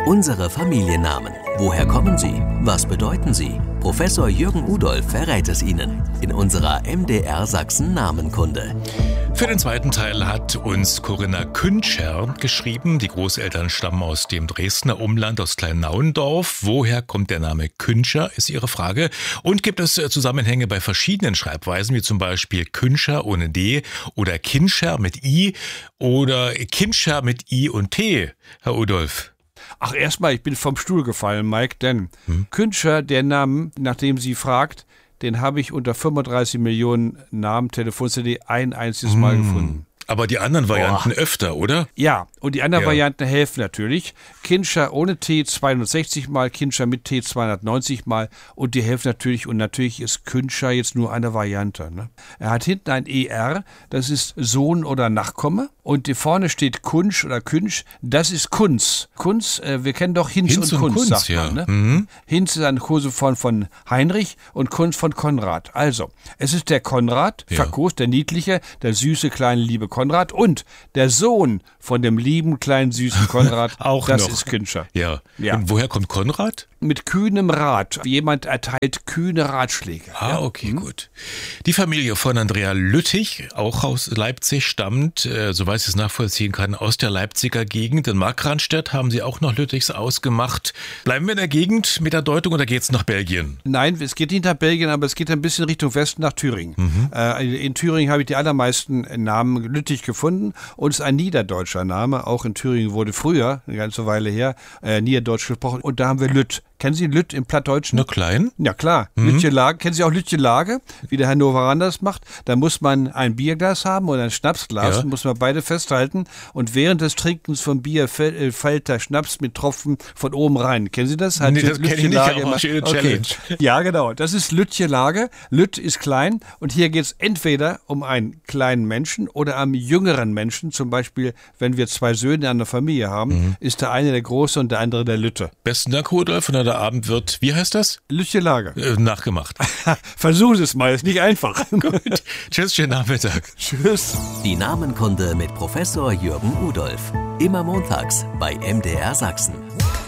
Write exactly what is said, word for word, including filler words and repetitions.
Unsere Familiennamen. Woher kommen sie? Was bedeuten sie? Professor Jürgen Udolph verrät es Ihnen in unserer M D R Sachsen Namenkunde. Für den zweiten Teil hat uns Corinna Künscher geschrieben. Die Großeltern stammen aus dem Dresdner Umland, aus Kleinauendorf. Woher kommt der Name Künscher, ist ihre Frage. Und gibt es Zusammenhänge bei verschiedenen Schreibweisen, wie zum Beispiel Künscher ohne D oder Kinscher mit I oder Kinscher mit I und T, Herr Udolph? Ach, erstmal, ich bin vom Stuhl gefallen, Mike, denn hm? Künscher, der Name, nach dem sie fragt, den habe ich unter fünfunddreißig Millionen Namen Telefon-C D ein einziges Mal hm. gefunden. Aber die anderen Varianten Boah. öfter, oder? Ja, und die anderen ja. Varianten helfen natürlich. Kinscher ohne T zweihundertsechzig Mal, Kinscher mit T zweihundertneunzig Mal und die helfen natürlich. Und natürlich ist Künscher jetzt nur eine Variante. Ne? Er hat hinten ein E R, das ist Sohn oder Nachkomme. Und hier vorne steht Kunsch oder Künsch, das ist Kunz. Kunz, äh, wir kennen doch Hinz, Hinz und, und Kunz, Kunz, sagt man. ja. Ne? Mhm. Hinz ist eine Koseform von Heinrich und Kunz von Konrad. Also, es ist der Konrad, Ja. verkost, der niedliche, der süße, kleine, liebe Konrad und der Sohn von dem lieben, kleinen, süßen Konrad, Auch das noch. ist Künscher. Ja. Ja. Und woher kommt Konrad? Mit kühnem Rat. Jemand erteilt kühne Ratschläge. Ah, ja. okay, mhm. gut. Die Familie von Andrea Lüttich, auch aus Leipzig, stammt, äh, soweit ich es nachvollziehen kann, aus der Leipziger Gegend. In Markranstädt haben sie auch noch Lüttichs ausgemacht. Bleiben wir in der Gegend mit der Deutung oder geht's nach Belgien? Nein, es geht nicht nach Belgien, aber es geht ein bisschen Richtung Westen nach Thüringen. Mhm. Äh, in Thüringen habe ich die allermeisten Namen Lüttich gefunden und es ist ein niederdeutscher Name. Auch in Thüringen wurde früher, eine ganze Weile her, äh, Niederdeutsch gesprochen und da haben wir Lütt. Kennen Sie Lütt im Plattdeutschen? Nur klein? Ja, klar. Mhm. Lütje-Lage. Kennen Sie auch Lütje-Lage, wie der Herr Novaraner das macht? Da muss man ein Bierglas haben oder ein Schnapsglas, Ja. muss man beide festhalten und während des Trinkens vom Bier fällt, äh, fällt der Schnaps mit Tropfen von oben rein. Kennen Sie das? Hat Nee, das kenne ich nicht, Lütje-Lage aber schöne immer- Challenge. Okay. Ja, genau. Das ist Lütje-Lage. Lütt ist klein und hier geht es entweder um einen kleinen Menschen oder einen jüngeren Menschen. Zum Beispiel, wenn wir zwei Söhne in einer Familie haben, mhm. ist der eine der Große und der andere der Lütte. Besten Dank, Rudolf. Und der Abend wird, wie heißt das? Lütje-Lage. Äh, nachgemacht. Versuch es mal, ist nicht einfach. Gut. Tschüss, schönen Nachmittag. Tschüss. Die Namenkunde mit Professor Jürgen Udolph. Immer montags bei M D R Sachsen.